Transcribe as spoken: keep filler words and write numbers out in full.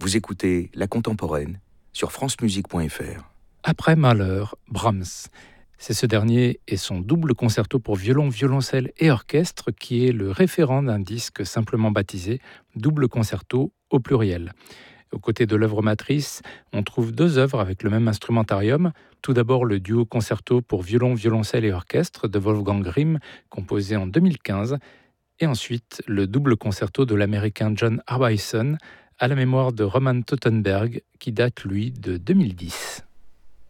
Vous écoutez La Contemporaine sur francemusique point f r. Après Mahler, Brahms. C'est ce dernier et son double concerto pour violon, violoncelle et orchestre qui est le référent d'un disque simplement baptisé Double concerto au pluriel. Aux côtés de l'œuvre matrice, on trouve deux œuvres avec le même instrumentarium. Tout d'abord le duo concerto pour violon, violoncelle et orchestre de Wolfgang Grimm, composé en deux mille quinze, et ensuite le double concerto de l'américain John Harbison à la mémoire de Roman Teutenberg, qui date lui de deux mille dix.